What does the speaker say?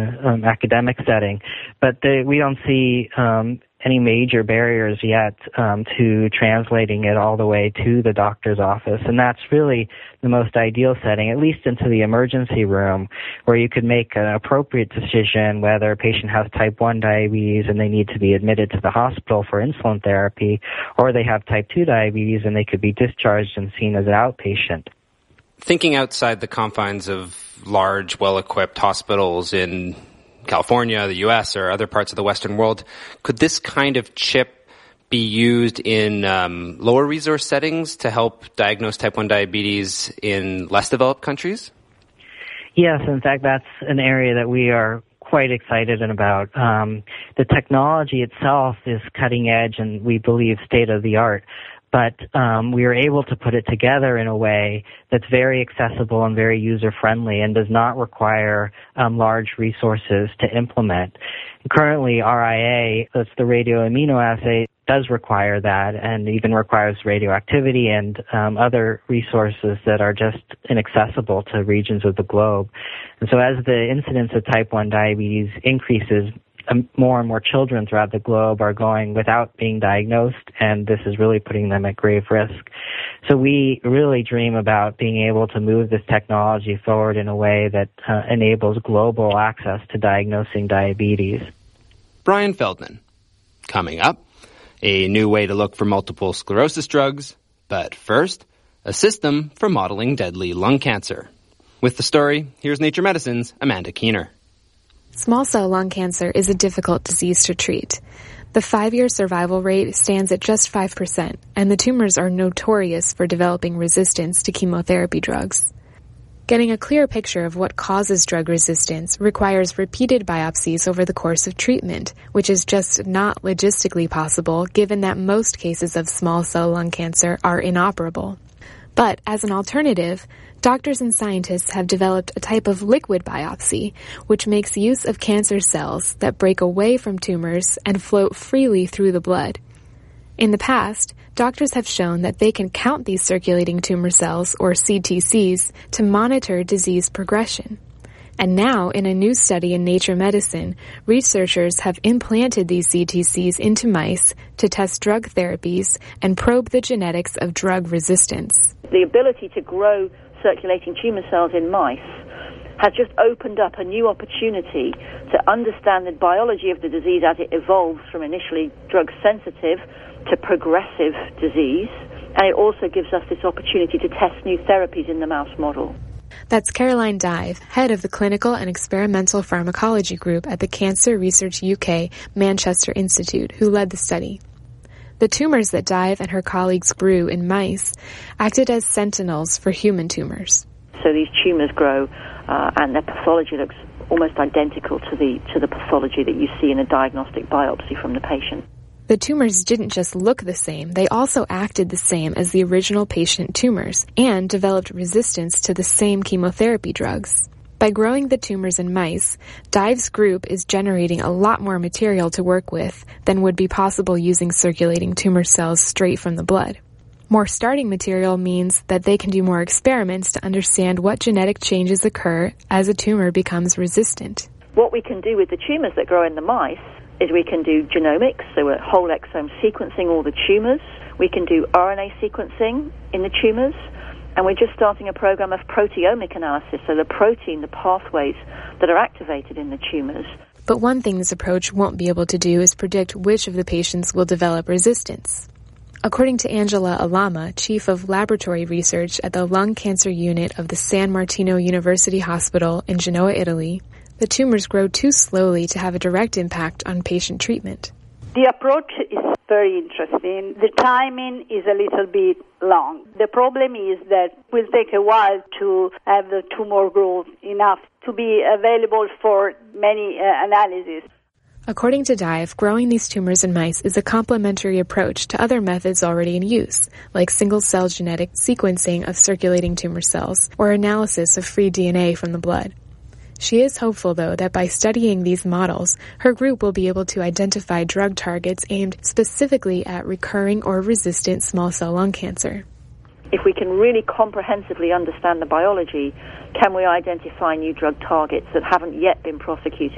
the academic setting. But we don't see any major barriers yet to translating it all the way to the doctor's office. And that's really the most ideal setting, at least into the emergency room, where you could make an appropriate decision whether a patient has type 1 diabetes and they need to be admitted to the hospital for insulin therapy, or they have type 2 diabetes and they could be discharged and seen as an outpatient. Thinking outside the confines of large, well-equipped hospitals in California, the U.S., or other parts of the Western world, could this kind of chip be used in lower resource settings to help diagnose type 1 diabetes in less developed countries? Yes, in fact, that's an area that we are quite excited about. The technology itself is cutting edge and we believe state-of-the-art. But we are able to put it together in a way that's very accessible and very user-friendly and does not require large resources to implement. Currently, RIA, that's the radioimmunoassay, does require that and even requires radioactivity and other resources that are just inaccessible to regions of the globe. And so as the incidence of type 1 diabetes increases, more and more children throughout the globe are going without being diagnosed, and this is really putting them at grave risk. So we really dream about being able to move this technology forward in a way that enables global access to diagnosing diabetes. Brian Feldman. Coming up, a new way to look for multiple sclerosis drugs, but first, a system for modeling deadly lung cancer. With the story, here's Nature Medicine's Amanda Keener. Small cell lung cancer is a difficult disease to treat. The 5-year survival rate stands at just 5%, and the tumors are notorious for developing resistance to chemotherapy drugs. Getting a clear picture of what causes drug resistance requires repeated biopsies over the course of treatment, which is just not logistically possible given that most cases of small cell lung cancer are inoperable. But as an alternative, doctors and scientists have developed a type of liquid biopsy, which makes use of cancer cells that break away from tumors and float freely through the blood. In the past, doctors have shown that they can count these circulating tumor cells, or CTCs, to monitor disease progression. And now, in a new study in Nature Medicine, researchers have implanted these CTCs into mice to test drug therapies and probe the genetics of drug resistance. The ability to grow circulating tumor cells in mice has just opened up a new opportunity to understand the biology of the disease as it evolves from initially drug-sensitive to progressive disease, and it also gives us this opportunity to test new therapies in the mouse model. That's Caroline Dive, head of the Clinical and Experimental Pharmacology Group at the Cancer Research UK Manchester Institute, who led the study. The tumors that Dive and her colleagues grew in mice acted as sentinels for human tumors. So these tumors grow, and their pathology looks almost identical to the pathology that you see in a diagnostic biopsy from the patient. The tumors didn't just look the same, they also acted the same as the original patient tumors and developed resistance to the same chemotherapy drugs. By growing the tumors in mice, Dive's group is generating a lot more material to work with than would be possible using circulating tumor cells straight from the blood. More starting material means that they can do more experiments to understand what genetic changes occur as a tumor becomes resistant. What we can do with the tumors that grow in the mice is we can do genomics, so we're whole exome sequencing all the tumors. We can do RNA sequencing in the tumors. And we're just starting a program of proteomic analysis, so the protein, the pathways that are activated in the tumors. But one thing this approach won't be able to do is predict which of the patients will develop resistance. According to Angela Alama, chief of laboratory research at the lung cancer unit of the San Martino University Hospital in Genoa, Italy, the tumors grow too slowly to have a direct impact on patient treatment. The approach is very interesting. The timing is a little bit long. The problem is that it will take a while to have the tumor grow enough to be available for many analyses. According to Dive, growing these tumors in mice is a complementary approach to other methods already in use, like single-cell genetic sequencing of circulating tumor cells or analysis of free DNA from the blood. She is hopeful, though, that by studying these models, her group will be able to identify drug targets aimed specifically at recurring or resistant small cell lung cancer. If we can really comprehensively understand the biology, can we identify new drug targets that haven't yet been prosecuted